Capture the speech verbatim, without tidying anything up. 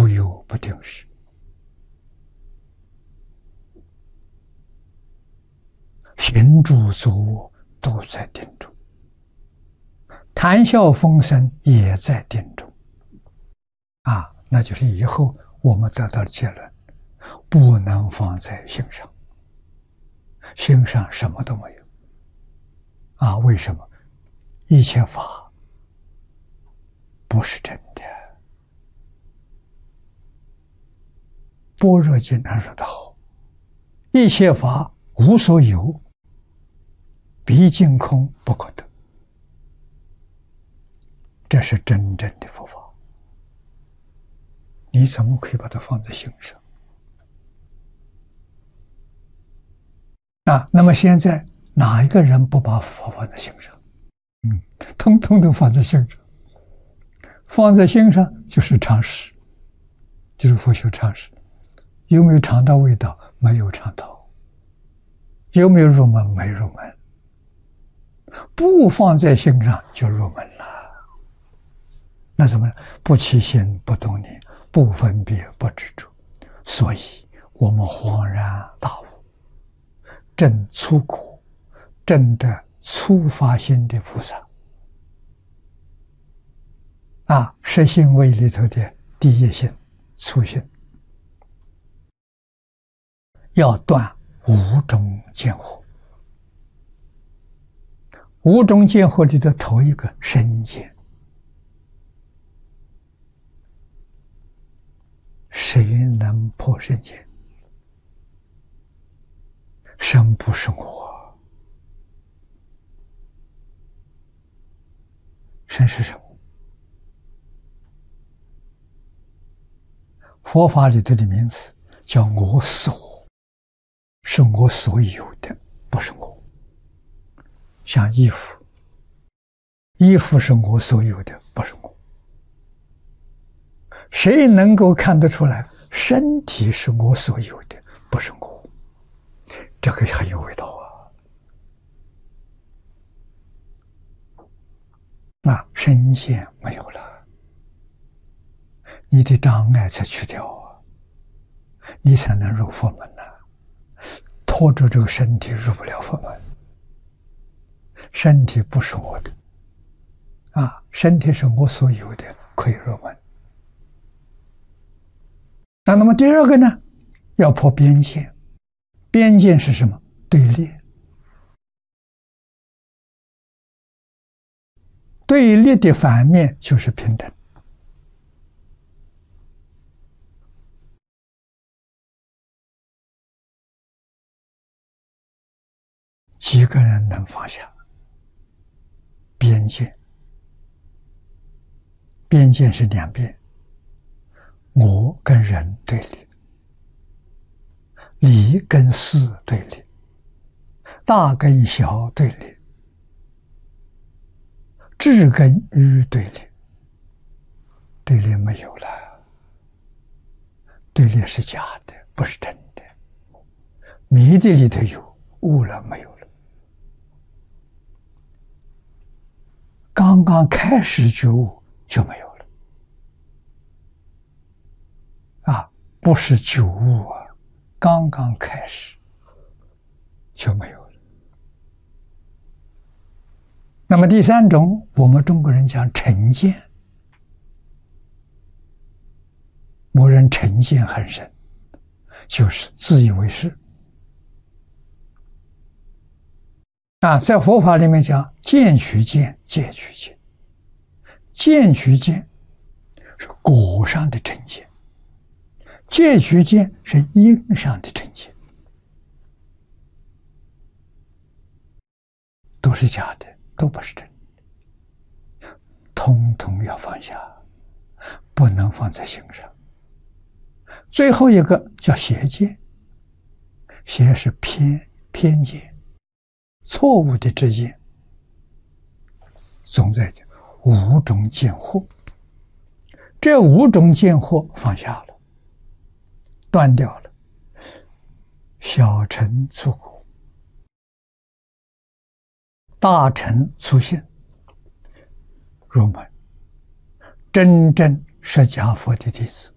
无有不定时。行住坐卧都在定中，谈笑风生也在定中。啊，那就是以后我们得到的结论，不能放在心上，心上什么都没有。啊，为什么？一切法不是真的。般若经上说得好，一切法无所有，毕竟空不可得。这是真正的佛法，你怎么可以把它放在心上？啊，那么现在哪一个人不把佛放在心上？嗯，通通都放在心上。放在心上就是常识，就是佛修常识。有没有尝到味道？没有尝到。有没有入门？没入门。不放在心上就入门了。那怎么呢？不起心，不动念，不分别，不执着。所以我们恍然大悟，证粗苦，证得粗发心的菩萨。啊，十信位里头的第一性，粗性。要断五种见惑，五种见惑里的头一个身见，谁能破身见？身不是我，身是什么？佛法里头的名词叫我所，是我所有的，不是我。像衣服，衣服是我所有的，不是我。谁能够看得出来身体是我所有的，不是我？这个很有味道啊！啊，身见没有了，你的障碍才去掉啊，你才能入佛门呐、啊。拖着这个身体入不了佛门，身体不是我的，啊，身体是我所有的，可以入门。那那么第二个呢，要破边界。边界是什么？对立。对立的反面就是平等。几个人能放下边界？边界是两边，我跟人对立，理跟事对立，大跟小对立，智跟愚对立。对立没有了，对立是假的，不是真的。迷的里头有，悟了没有了。刚刚开始觉悟就没有了，啊，不是觉悟啊，刚刚开始就没有了。那么第三种，我们中国人讲成见，某人成见很深，就是自以为是。啊，在佛法里面讲见取见，戒取见。见取见是果上的成见，戒取见是因上的成见，都是假的，都不是真的，通通要放下，不能放在心上。最后一个叫邪见，邪是偏偏见。错误的知见，总在五种见惑。这五种见惑放下了，断掉了，小乘粗苦，大乘粗信，入门，真正释迦佛的弟子。